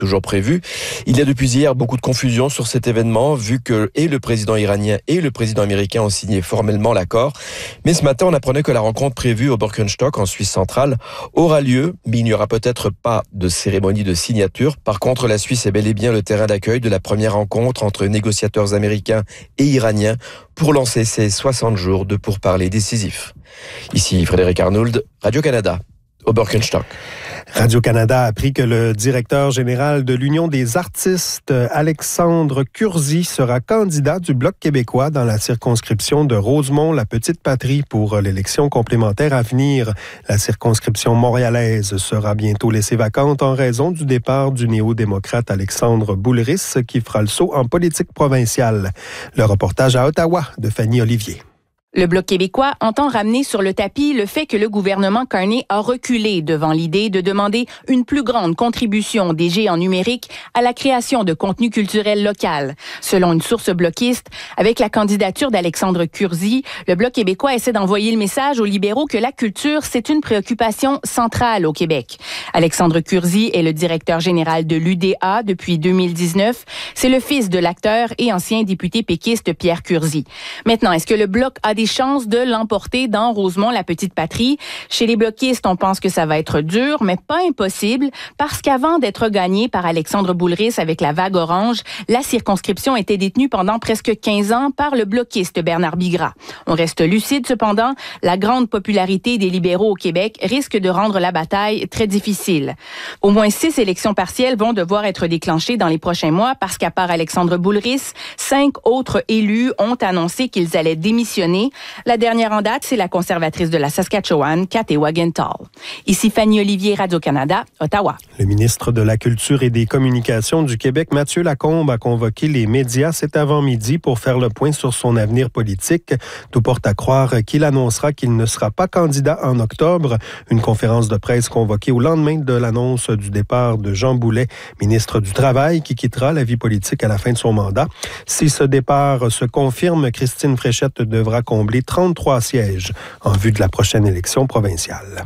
toujours prévu. Il y a depuis hier beaucoup de confusion sur cet événement, vu que et le président iranien et le président américain ont signé formellement l'accord. Mais ce matin, on apprenait que la rencontre prévue au Birkenstock, en Suisse centrale, aura lieu, mais il n'y aura peut-être pas de cérémonie de signature. Par contre, la Suisse est bel et bien le terrain d'accueil de la première rencontre entre négociateurs américains et iraniens pour lancer ces 60 jours de pourparlers décisifs. Ici Frédéric Arnould, Radio-Canada, au Birkenstock. Radio-Canada a appris que le directeur général de l'Union des artistes, Alexandre Curzi, sera candidat du Bloc québécois dans la circonscription de Rosemont-la-Petite-Patrie pour l'élection complémentaire à venir. La circonscription montréalaise sera bientôt laissée vacante en raison du départ du néo-démocrate Alexandre Boulris qui fera le saut en politique provinciale. Le reportage à Ottawa de Fanny Olivier. Le Bloc québécois entend ramener sur le tapis le fait que le gouvernement Carney a reculé devant l'idée de demander une plus grande contribution des géants numériques à la création de contenu culturel local. Selon une source bloquiste, avec la candidature d'Alexandre Curzi, le Bloc québécois essaie d'envoyer le message aux libéraux que la culture, c'est une préoccupation centrale au Québec. Alexandre Curzi est le directeur général de l'UDA depuis 2019. C'est le fils de l'acteur et ancien député péquiste Pierre Curzi. Maintenant, est-ce que le Bloc a des chances de l'emporter dans Rosemont-la-Petite-Patrie? Chez les bloquistes, on pense que ça va être dur, mais pas impossible, parce qu'avant d'être gagné par Alexandre Boulris avec la vague orange, la circonscription était détenue pendant presque 15 ans par le bloquiste Bernard Bigras. On reste lucide cependant, la grande popularité des libéraux au Québec risque de rendre la bataille très difficile. Au moins 6 élections partielles vont devoir être déclenchées dans les prochains mois parce qu'à part Alexandre Boulris, 5 autres élus ont annoncé qu'ils allaient démissionner. La dernière en date, c'est la conservatrice de la Saskatchewan, Cathy Wagenthal. Ici Fanny Olivier, Radio-Canada, Ottawa. Le ministre de la Culture et des Communications du Québec, Mathieu Lacombe, a convoqué les médias cet avant-midi pour faire le point sur son avenir politique. Tout porte à croire qu'il annoncera qu'il ne sera pas candidat en octobre. Une conférence de presse convoquée au lendemain de l'annonce du départ de Jean Boulet, ministre du Travail, qui quittera la vie politique à la fin de son mandat. Si ce départ se confirme, Christine Fréchette devra combler 33 sièges en vue de la prochaine élection provinciale.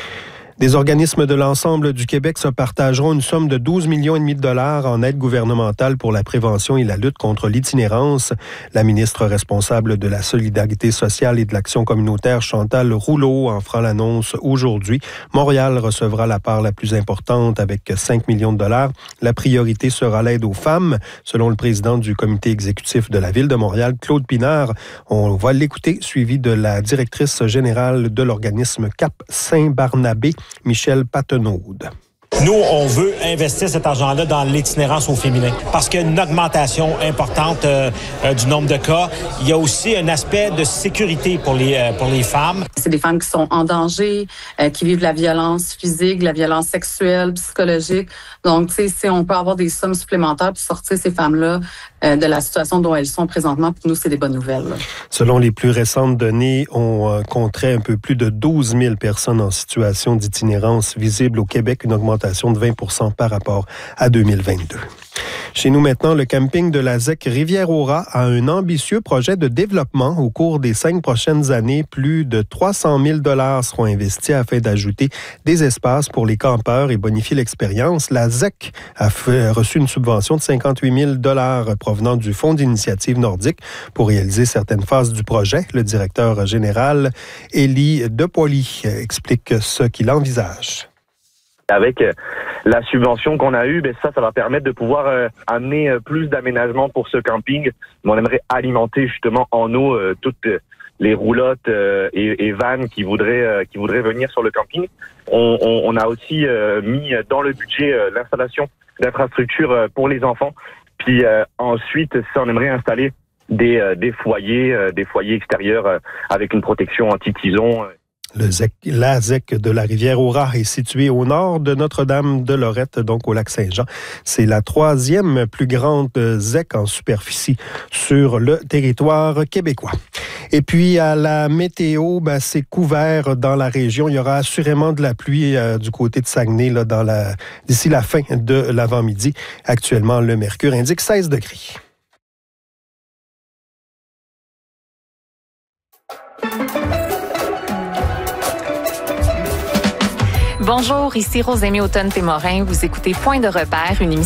Des organismes de l'ensemble du Québec se partageront une somme de 12,5 millions de dollars en aide gouvernementale pour la prévention et la lutte contre l'itinérance. La ministre responsable de la Solidarité sociale et de l'Action communautaire, Chantal Rouleau, en fera l'annonce aujourd'hui. Montréal recevra la part la plus importante avec 5 millions de dollars. La priorité sera l'aide aux femmes. Selon le président du comité exécutif de la Ville de Montréal, Claude Pinard, on va l'écouter, suivi de la directrice générale de l'organisme Cap Saint-Barnabé, Michel Patenaude. Nous, on veut investir cet argent-là dans l'itinérance au féminin parce qu'il y a une augmentation importante du nombre de cas. Il y a aussi un aspect de sécurité pour les femmes. C'est des femmes qui sont en danger, qui vivent de la violence physique, de la violence sexuelle, psychologique. Donc, tu sais, si on peut avoir des sommes supplémentaires pour sortir ces femmes-là de la situation dont elles sont présentement, pour nous, c'est des bonnes nouvelles. Là. Selon les plus récentes données, on compterait un peu plus de 12 000 personnes en situation d'itinérance visible au Québec, une augmentation de 20 % par rapport à 2022. Chez nous maintenant, le camping de la ZEC Rivière-au-Rat a un ambitieux projet de développement. Au cours des 5 prochaines années, plus de 300 000 $ seront investis afin d'ajouter des espaces pour les campeurs et bonifier l'expérience. La ZEC a reçu une subvention de 58 000 $ provenant du Fonds d'initiative nordique pour réaliser certaines phases du projet. Le directeur général, Élie Depoily, explique ce qu'il envisage. Avec la subvention qu'on a eue, ça va permettre de pouvoir amener plus d'aménagements pour ce camping. On aimerait alimenter justement en eau toutes les roulottes et vannes qui voudraient venir sur le camping. On a aussi mis dans le budget l'installation d'infrastructures pour les enfants. Puis ensuite, on aimerait installer des foyers extérieurs avec une protection anti-tison. La ZEC de la Rivière-au-Rat est située au nord de Notre-Dame-de-Lorette, donc au lac Saint-Jean. C'est la 3e plus grande ZEC en superficie sur le territoire québécois. Et puis, à la météo, c'est couvert dans la région. Il y aura assurément de la pluie du côté de Saguenay là, d'ici la fin de l'avant-midi. Actuellement, le mercure indique 16 degrés. Bonjour, ici Rosémie Automne-Témorin. Vous écoutez Point de repère, une émission